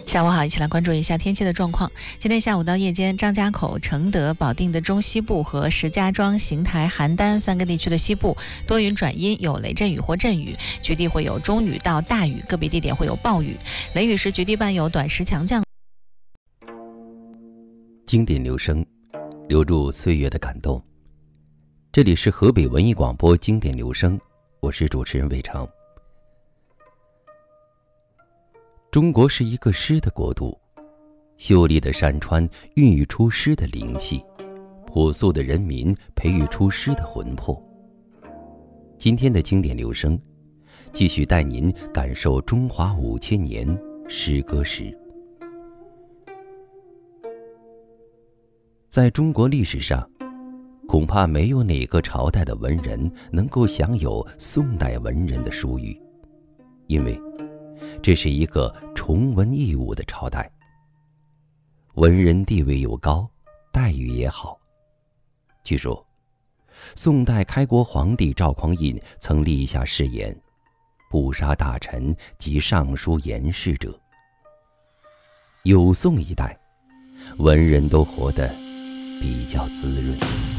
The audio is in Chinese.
下午好，一起来关注一下天气的状况。今天下午到夜间，张家口、承德、保定的中西部和石家庄、邢台、邯郸3个地区的西部多云转阴，有雷阵雨或阵雨，局地会有中雨到大雨，个别地点会有暴雨。雷雨时局地伴有短时强降。 经典留声，留住岁月的感动。这里是河北文艺广播经典留声，我是主持人魏成。中国是一个诗的国度，秀丽的山川孕育出诗的灵气，朴素的人民培育出诗的魂魄。今天的经典留声，继续带您感受中华5000年诗歌史。在中国历史上，恐怕没有哪个朝代的文人能够享有宋代文人的殊遇，因为这是一个崇文抑武的朝代，文人地位又高，待遇也好。据说，宋代开国皇帝赵匡胤曾立下誓言，不杀大臣及尚书言事者。有宋一代，文人都活得比较滋润。